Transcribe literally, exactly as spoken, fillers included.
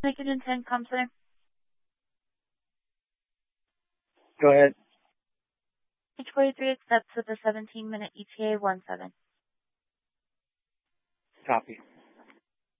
Nitrogen ten, Counselor. Go ahead. H forty-three accepts with a seventeen minute E T A one seven. Copy.